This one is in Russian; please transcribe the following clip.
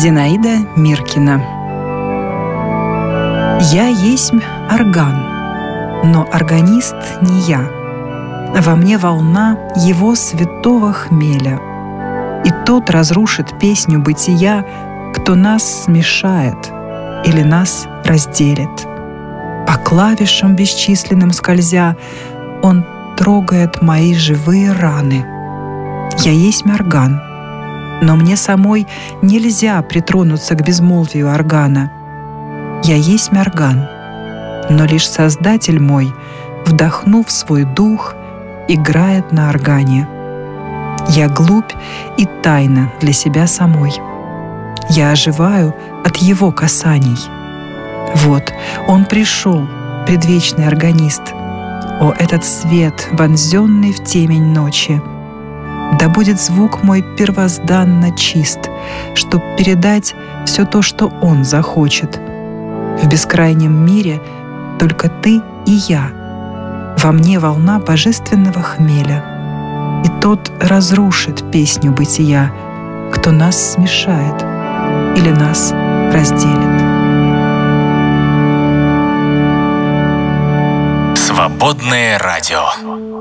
Зинаида Миркина. Я есмь орган, но органист не я. Во мне волна его святого хмеля, и тот разрушит песню бытия, кто нас смешает или нас разделит. По клавишам бесчисленным скользя, он трогает мои живые раны. Я есмь орган, но мне самой нельзя притронуться к безмолвию органа. Я есмь орган, но лишь Создатель мой, вдохнув свой дух, играет на органе. Я глубь и тайна для себя самой. Я оживаю от его касаний. Вот, он пришел, предвечный органист. О, этот свет, вонзенный в темень ночи! Да будет звук мой первозданно чист, чтоб передать все то, что он захочет. В бескрайнем мире только ты и я. Во мне волна божественного хмеля, и тот разрушит песню бытия, кто нас смешает или нас разделит. Свободное радио.